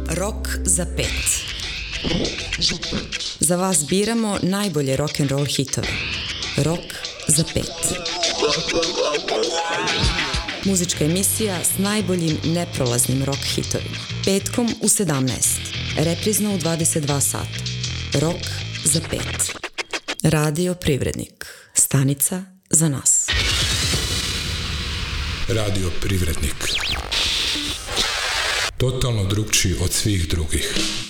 Rock za pet. Za vas biramo najbolje rock'n'roll hitove. Rock za pet. Muzička emisija s najboljim neprolaznim rock hitovima. Petkom u 17. Reprizno u 22 sata. Rock za pet. Radio Privrednik. Stanica za nas. Radio Privrednik. Totalno drugčiji od svih drugih.